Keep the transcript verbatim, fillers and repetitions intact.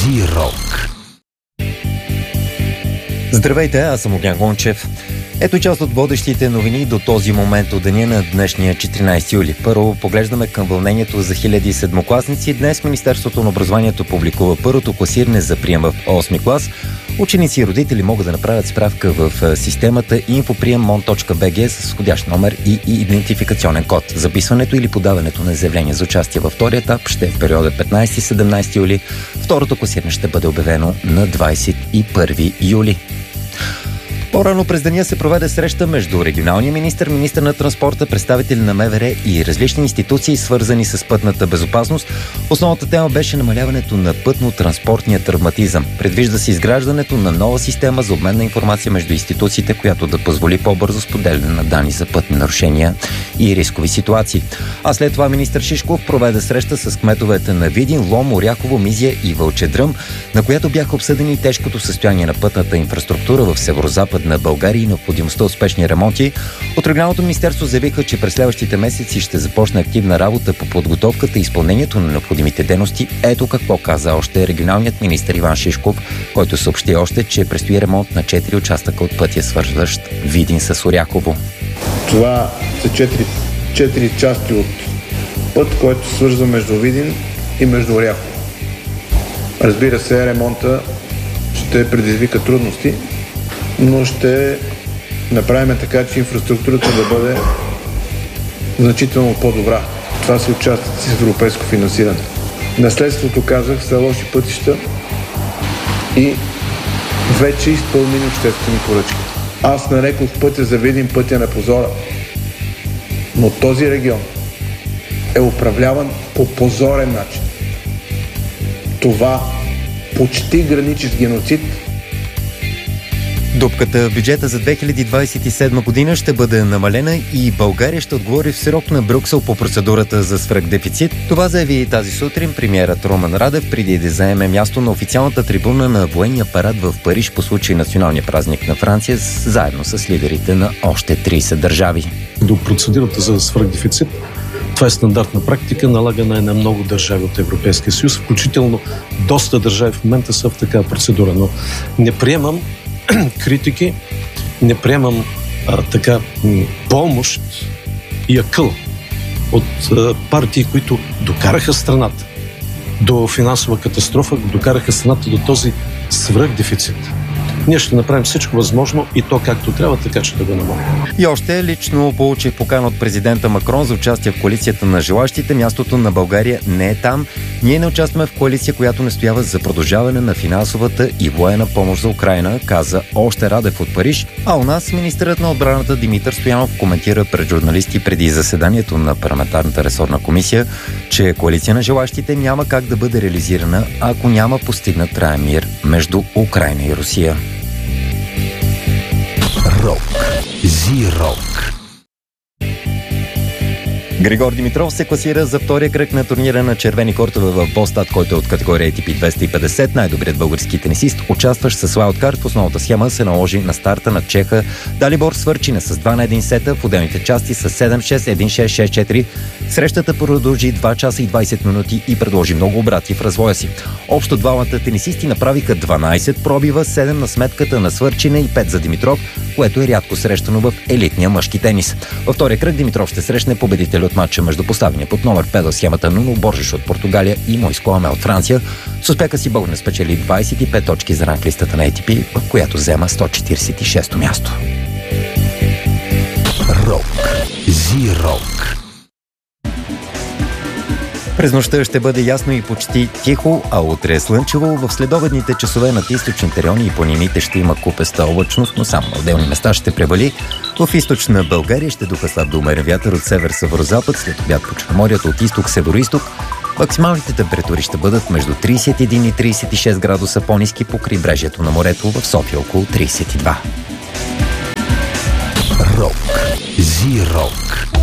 Зирок. Здравейте, аз съм Огнян Гончев. Ето част от водещите новини до този момент от деня на днешния четиринайсети юли. Първо поглеждаме към вълнението за хиляди седмокласници. Днес Министерството на образованието публикува първото класиране за прием в осми клас. Ученици и родители могат да направят справка в системата инфоприем мон точка би джи с входящ номер и идентификационен код. Записването или подаването на заявление за участие във втори етап ще е в периода петнайсети-седемнайсети юли. Второто класиране ще бъде обявено на двайсет и първи юли. По-рано през деня се проведе среща между регионалния министър, министър на транспорта, представители на МВР и различни институции, свързани с пътната безопасност. Основната тема беше намаляването на пътно-транспортния травматизъм. Предвижда се изграждането на нова система за обмен на информация между институциите, която да позволи по-бързо споделяне на данни за пътни нарушения и рискови ситуации. А след това министър Шишков проведе среща с кметовете на Видин, Лом, Оряхово, Мизия и Вълчедръм, на която бяха обсъдени тежкото състояние на пътната инфраструктура в северозапад на България и необходимостта от спешни ремонти. От регионалното министерство заявиха, че през следващите месеци ще започне активна работа по подготовката и изпълнението на необходимите дейности. Ето какво каза още регионалният министър Иван Шишков, който съобщи още, че предстои ремонт на четири участъка от пътя, свързващ Видин с Оряхово. Това са четири, четири части от път, който се свързва между Видин и между Оряхово. Разбира се, ремонта ще предизвика трудности, но ще направим така, че инфраструктурата да бъде значително по-добра. Това са участъци с европейско финансиране. Наследството, казах, са лоши пътища и вече изпълнени обществени поръчки. Аз нарекох пътя за Видин пътя на позора, но този регион е управляван по позорен начин. Това почти граничи с геноцид. Дупката в бюджета за две хиляди двайсет и седма година ще бъде намалена и България ще отговори в срок на Брюксел по процедурата за свръхдефицит. Това заяви тази сутрин премиерът Румен Радев, преди да заеме място на официалната трибуна на военния парад в Париж по случай националния празник на Франция, заедно с лидерите на още трийсет държави. До процедурата за свръхдефицит, това е стандартна практика, налагана е на много държави от Европейския съюз, включително доста държави в момента са в такава процедура, но не приемам критики, не приемам а, така помощ и акъл от а, партии, които докараха страната до финансова катастрофа, докараха страната до този свръхдефицит. Ние ще направим всичко възможно и то както трябва, така ще да го намалим. И още лично получих покана от президента Макрон за участие в коалицията на желащите. Мястото на България не е там. Ние не участваме в коалиция, която настоява за продължаване на финансовата и военна помощ за Украйна, каза още Радев от Париж. А у нас министърът на отбраната Димитър Стоянов коментира пред журналисти преди заседанието на парламентарната ресорна комисия, че коалиция на желащите няма как да бъде реализирана, ако няма постигнат траен мир между Украйна и Русия. Рок. Зирок. Григор Димитров се класира за втория кръг на турнира на червени кортове в Бостад, който е от категория Ей Ти Пи двеста и петдесет. Най-добрият български тенисист, участващ с лаудкарт в основната схема, се наложи на старта на чеха Далибор Свърчина с два на един сета в отделните части с седем шест, един шест, шест четири. Срещата продължи два часа и двайсет минути и предложи много обрати в развоя си. Общо двамата тенисисти направиха дванайсет пробива, седем на сметката на Свърчина и пет за Димитров, което е рядко срещано в елитния мъжки тенис. Във втория кръг Димитров ще срещне победител от матча между поставения под номер пет в схемата Нуно Боржеш от Португалия и Мойско Аме от Франция. С успеха си българин спечели двайсет и пет точки за ранглистата на Ей Ти Пи, в която взема сто четирийсет и шесто място. Рок. Зирок. През нощта ще бъде ясно и почти тихо, а утре е слънчево. В следобедните часове над източните райони и планините ще има купеста облачност, но само на отделни места ще превали. В източна България ще духа слаб до умерен вятър от север-северозапад, след обяд по Черноморието от изток-североизток. Максималните температури ще бъдат между трийсет и един и трийсет и шест градуса по-ниски по крайбрежието на морето, в София около трийсет и два. Рок. Зирок.